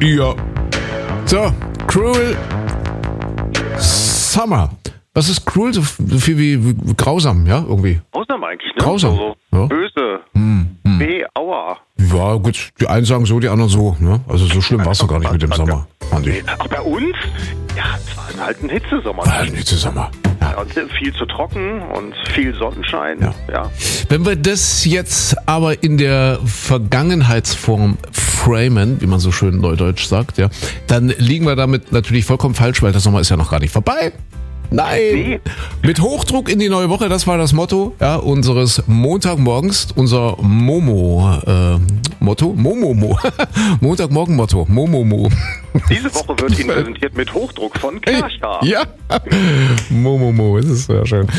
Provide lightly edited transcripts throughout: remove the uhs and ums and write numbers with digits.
Ja. So, Cruel Summer. Was ist cruel? So viel wie grausam, ja, irgendwie. Grausam eigentlich, ne? Grausam. So Ja. böse. Weh, aua. Ja, gut, die einen sagen so, die anderen so, ne? Also so schlimm war es doch gar nicht mit dem Sommer, fand ich. Ach, bei uns? Ja, es war halt ein Hitzesommer. War ein Hitzesommer. Ja. Und viel zu trocken und viel Sonnenschein. Ja. Wenn wir das jetzt aber in der Vergangenheitsform framen, wie man so schön neudeutsch sagt, ja, dann liegen wir damit natürlich vollkommen falsch, weil der Sommer ist ja noch gar nicht vorbei. Nein! Nee. Mit Hochdruck in die neue Woche, das war das Motto unseres Montagmorgens, unser Motto. Momomo. Montagmorgen-Motto. Momomo. Diese Woche wird Ihnen präsentiert mit Hochdruck von Kercher. Ja. Momomo, das ist sehr schön.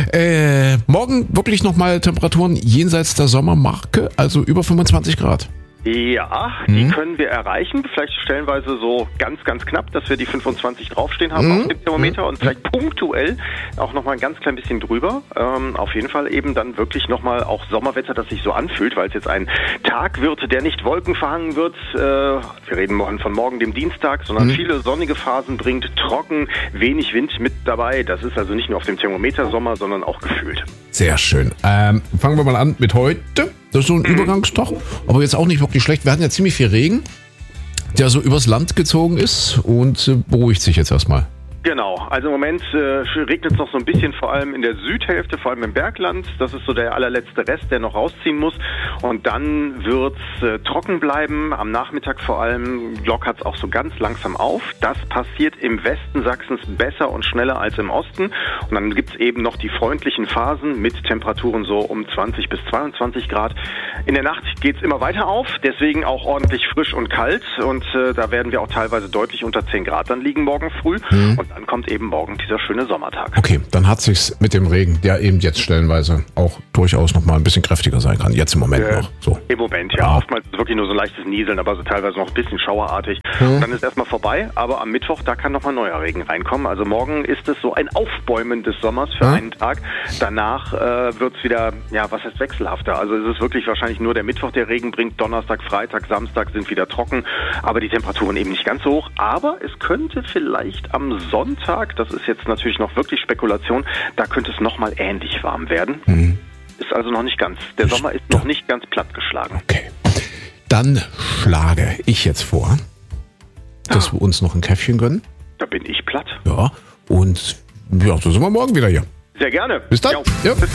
Morgen wirklich nochmal Temperaturen jenseits der Sommermarke, also über 25 Grad. Ja, die können wir erreichen. Vielleicht stellenweise so ganz, ganz knapp, dass wir die 25 draufstehen haben auf dem Thermometer und vielleicht punktuell auch nochmal ein ganz klein bisschen drüber. Auf jeden Fall eben dann wirklich nochmal auch Sommerwetter, das sich so anfühlt, weil es jetzt ein Tag wird, der nicht wolkenverhangen wird. Wir reden von morgen, dem Dienstag, sondern viele sonnige Phasen bringt, trocken, wenig Wind mit dabei. Das ist also nicht nur auf dem Thermometer Sommer, sondern auch gefühlt. Sehr schön. Fangen wir mal an mit heute. Das ist so ein Übergangstag, aber jetzt auch nicht wirklich schlecht. Wir hatten ja ziemlich viel Regen, der so übers Land gezogen ist und beruhigt sich jetzt erstmal. Genau, also im Moment regnet es noch so ein bisschen, vor allem in der Südhälfte, vor allem im Bergland. Das ist so der allerletzte Rest, der noch rausziehen muss. Und dann wird es trocken bleiben. Am Nachmittag vor allem lockert es auch so ganz langsam auf. Das passiert im Westen Sachsens besser und schneller als im Osten. Und dann gibt es eben noch die freundlichen Phasen mit Temperaturen so um 20 bis 22 Grad. In der Nacht geht es immer weiter auf, deswegen auch ordentlich frisch und kalt. Und da werden wir auch teilweise deutlich unter 10 Grad dann liegen morgen früh. Und dann kommt eben morgen dieser schöne Sommertag. Okay, dann hat sich's mit dem Regen, der eben jetzt stellenweise auch durchaus noch mal ein bisschen kräftiger sein kann. Jetzt im Moment noch. So. Im Moment, ja. Oftmals ist es wirklich nur so ein leichtes Nieseln, aber so teilweise noch ein bisschen schauerartig. Und dann ist erstmal vorbei, aber am Mittwoch, da kann nochmal neuer Regen reinkommen. Also morgen ist es so ein Aufbäumen des Sommers für einen Tag. Danach wird es wieder, was heißt wechselhafter. Also es ist wirklich wahrscheinlich nur der Mittwoch, der Regen bringt. Donnerstag, Freitag, Samstag sind wieder trocken, aber die Temperaturen eben nicht ganz so hoch. Aber es könnte vielleicht am Sonntag, das ist jetzt natürlich noch wirklich Spekulation, da könnte es nochmal ähnlich warm werden. Ist also noch nicht ganz, der Sommer ist noch nicht ganz plattgeschlagen. Okay, dann schlage ich jetzt vor, dass wir uns noch ein Käffchen gönnen. Da bin ich platt. Ja, und so sind wir morgen wieder hier. Sehr gerne. Bis dann. Ja. Ja. Bis dann.